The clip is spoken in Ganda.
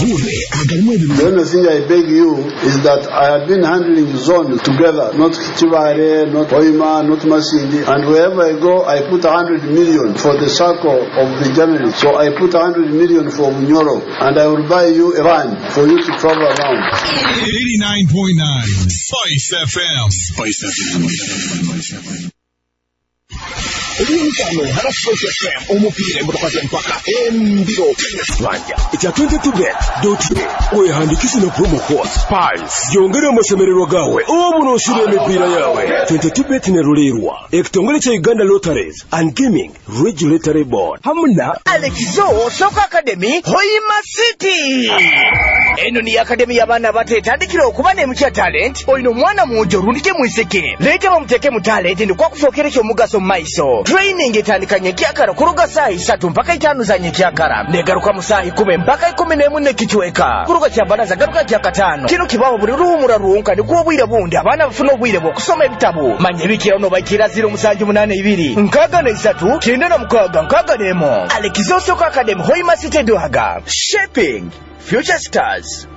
The only thing I beg you is that I have been handling zone together, not Chivare, not Hoima, not Masindi, and wherever I go, I put 100 million for the circle of the journalists. So I put 100 million for Munyoro, and I will buy you a van for you to travel around. 89.9 Spice FM. Spice FM. Umupira mutakaza mpaka mbiro Rwanda ita 22bet.com wehandikisha na promo code SPICE yongera amasemerero gawe obuno shire emipira yawe 22bet ne rulerwa ekitongole cha Uganda Lotteries and Gaming Regulatory Board hamuna Alexizo Soccer Academy Hoima City eno ni academy y'abaana batetandikira okuba ne mukya talent oyino mwana mujo rundike mwiseke leta bamuteke mu talent ndikwa kufokera kyo mugaso maiso training etandikanye kyakara kuruga saa 3 mpaka 5 za nyekyakara negaruka mu saa 10 mpaka 11 ne kichweka kuruga kyabanaza garuka kya 5 kino kibaho buli ruhumura ruhunka ni kuobwire bundi abana bafuna obwire bwo kusoma ebitabu manye bikira no bakira 0782 nkaga ne 3 kinde na mukaga nkaga nemo Alexizo Soccer Academy Hoima City Dohaga shaping future stars.